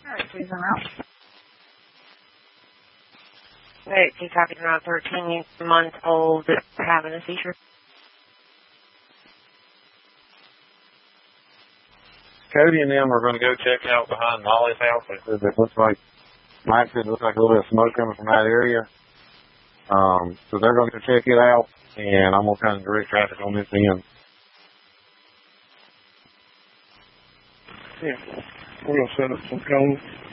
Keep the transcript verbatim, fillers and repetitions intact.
Alright, please, I'm out. Hey, can you copy around thirteen-month-old having a seizure? Cody and them are going to go check out behind Molly's house. They said it looks like, Mike said it looks like a little bit of smoke coming from that area. Um, so they're going to check it out, and I'm going to kind of direct traffic on this end. Yeah, we're going to set up some cones.